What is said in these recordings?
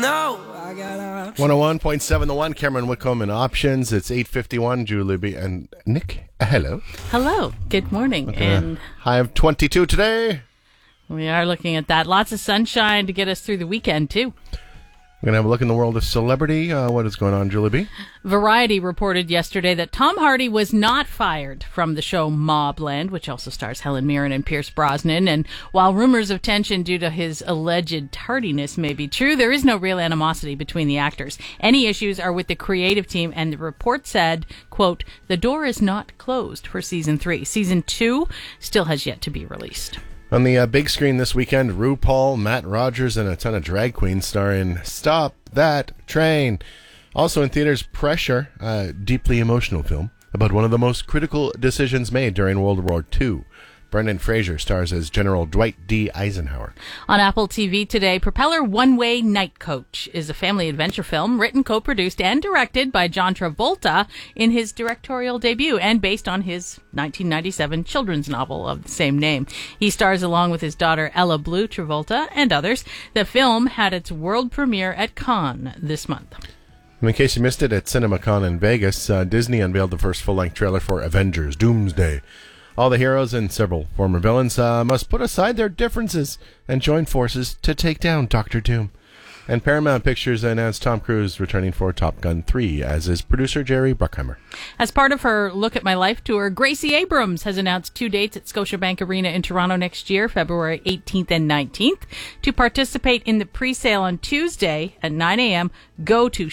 know I got options. 101.7 The One, Cameron Whitcomb and Options. It's 8:51. Julie B. and Nick. Hello. Hello. Good morning. And high of 22 today. We are looking at that. Lots of sunshine to get us through the weekend, too. We're going to have a look in the world of celebrity. What is going on, Julie B? Variety reported yesterday that Tom Hardy was not fired from the show Mobland, which also stars Helen Mirren and Pierce Brosnan. And while rumors of tension due to his alleged tardiness may be true, there is no real animosity between the actors. Any issues are with the creative team, and the report said, quote, "The door is not closed for season 3. Season 2 still has yet to be released." On the big screen this weekend, RuPaul, Matt Rogers, and a ton of drag queens star in Stop That Train. Also in theaters, Pressure, a deeply emotional film about one of the most critical decisions made during World War II. Brendan Fraser stars as General Dwight D. Eisenhower. On Apple TV today, Propeller One-Way Night Coach is a family adventure film written, co-produced, and directed by John Travolta in his directorial debut and based on his 1997 children's novel of the same name. He stars along with his daughter Ella Blue Travolta and others. The film had its world premiere at Cannes this month. And in case you missed it, at CinemaCon in Vegas, Disney unveiled the first full-length trailer for Avengers Doomsday. All the heroes and several former villains must put aside their differences and join forces to take down Dr. Doom. And Paramount Pictures announced Tom Cruise returning for Top Gun 3, as is producer Jerry Bruckheimer. As part of her Look at My Life tour, Gracie Abrams has announced 2 dates at Scotiabank Arena in Toronto next year, February 18th and 19th. To participate in the pre-sale on Tuesday at 9 a.m., go to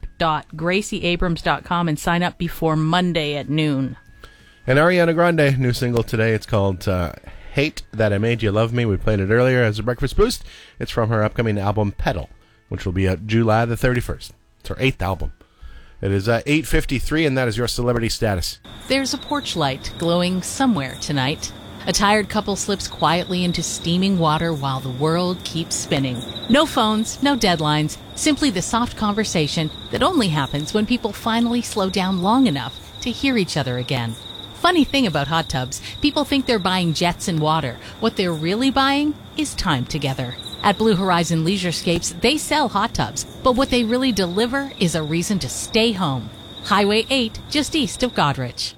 shop.gracieabrams.com and sign up before Monday at noon. And Ariana Grande, new single today. It's called Hate That I Made You Love Me. We played it earlier as a breakfast boost. It's from her upcoming album, Pedal, which will be out July the 31st. It's her 8th album. It is 8:53, and that is your celebrity status. There's a porch light glowing somewhere tonight. A tired couple slips quietly into steaming water while the world keeps spinning. No phones, no deadlines, simply the soft conversation that only happens when people finally slow down long enough to hear each other again. Funny thing about hot tubs, people think they're buying jets and water. What they're really buying is time together. At Blue Horizon Leisurescapes, they sell hot tubs, but what they really deliver is a reason to stay home. Highway 8, just east of Goderich.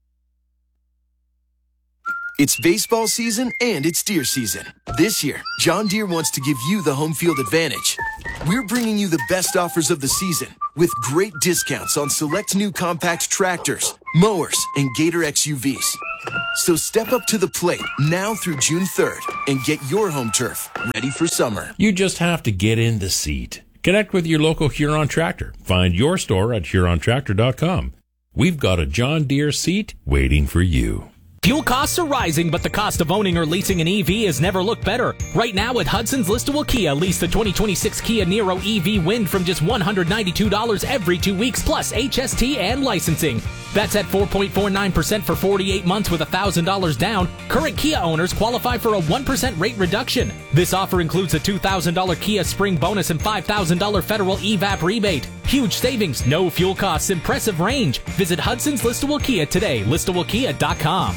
It's baseball season and it's deer season. This year, John Deere wants to give you the home field advantage. We're bringing you the best offers of the season with great discounts on select new compact tractors, mowers, and Gator XUVs. So step up to the plate now through June 3rd and get your home turf ready for summer. You just have to get in the seat. Connect with your local Huron Tractor. Find your store at HuronTractor.com. We've got a John Deere seat waiting for you. Fuel costs are rising, but the cost of owning or leasing an EV has never looked better. Right now at Hudson's Listowel Kia, lease the 2026 Kia Niro EV Wind from just $192 every 2 weeks, plus HST and licensing. That's at 4.49% for 48 months with $1,000 down. Current Kia owners qualify for a 1% rate reduction. This offer includes a $2,000 Kia Spring bonus and $5,000 federal EVAP rebate. Huge savings, no fuel costs, impressive range. Visit Hudson's Listowel Kia today, listowelkia.com.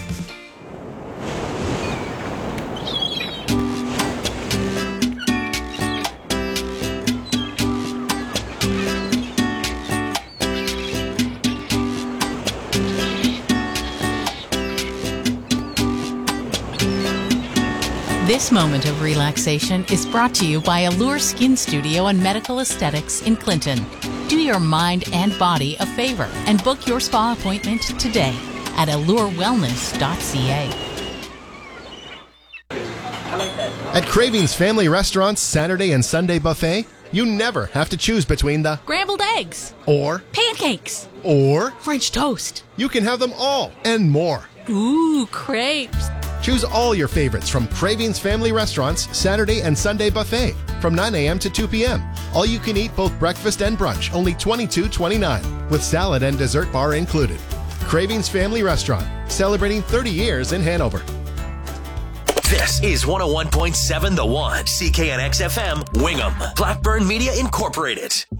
This moment of relaxation is brought to you by Allure Skin Studio and Medical Aesthetics in Clinton. Do your mind and body a favor and book your spa appointment today at allurewellness.ca. At Cravings Family Restaurant's Saturday and Sunday buffet, you never have to choose between the Scrambled eggs, or pancakes, or French toast. you can have them all and more. Ooh, crepes. Choose all your favorites from Cravings Family Restaurant's Saturday and Sunday buffet from 9 a.m. to 2 p.m. All you can eat both breakfast and brunch, only $22.29, with salad and dessert bar included. Cravings Family Restaurant, celebrating 30 years in Hanover. This is 101.7 The One, CKNX FM, Wingham, Blackburn Media Incorporated.